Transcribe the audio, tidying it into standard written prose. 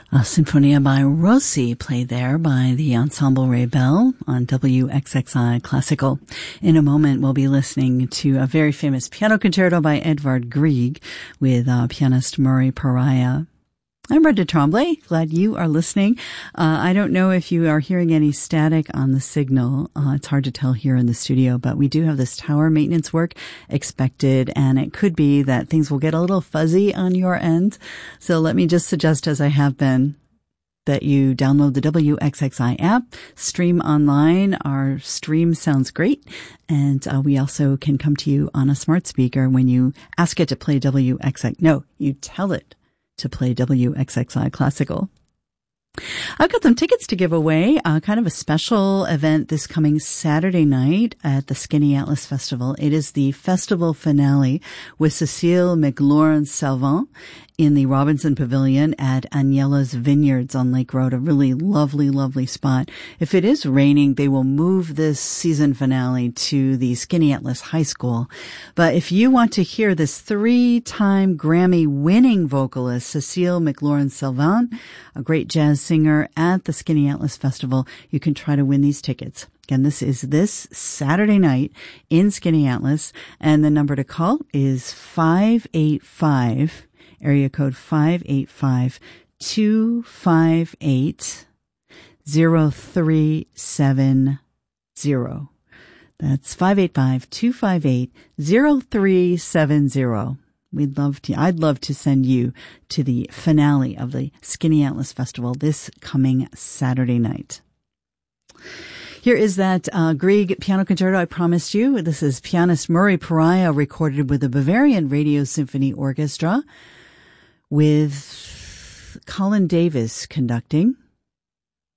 A Sinfonia by Rossi played there by the Ensemble Rebelle on WXXI Classical. In a moment, we'll be listening to a very famous piano concerto by Edvard Grieg with pianist Murray Pariah. I'm Brenda Tremblay. Glad you are listening. I don't know if you are hearing any static on the signal. It's hard to tell here in the studio, but we do have this tower maintenance work expected, and it could be that things will get a little fuzzy on your end. So let me just suggest, as I have been, that you download the WXXI app, stream online. Our stream sounds great. And we also can come to you on a smart speaker when you ask it to play WXXI. No, you tell it to play WXXI Classical. I've got some tickets to give away, kind of a special event this coming Saturday night at the Skinny Atlas Festival. It is the festival finale with Cécile McLaurin-Salvant in the Robinson Pavilion at Agnello's Vineyards on Lake Road, a really lovely, lovely spot. If it is raining, they will move this season finale to the Skinny Atlas High School. But if you want to hear this 3-time Grammy-winning vocalist, Cécile McLaurin-Salvant, a great jazz singer at the Skinny Atlas Festival, you can try to win these tickets. Again, this is this Saturday night in Skinny Atlas, and the number to call is 585, area code 585-258-0370. That's 585-258-0370. I'd love to send you to the finale of the Skinny Atlas Festival this coming Saturday night. Here is that Grieg piano concerto I promised you. This is pianist Murray Pariah, recorded with the Bavarian Radio Symphony Orchestra, with Colin Davis conducting.